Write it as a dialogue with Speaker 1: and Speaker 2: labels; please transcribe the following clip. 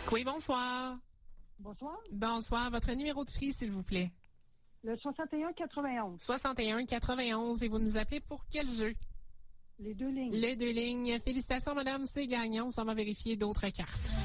Speaker 1: Oui, bonsoir.
Speaker 2: Bonsoir.
Speaker 1: Bonsoir. Votre numéro de fille, s'il vous plaît.
Speaker 2: Le 61-91.
Speaker 1: 61-91. Et vous nous appelez pour quel jeu?
Speaker 2: Les deux lignes.
Speaker 1: Les deux lignes. Félicitations, madame, c'est gagnant. On s'en va vérifier d'autres cartes.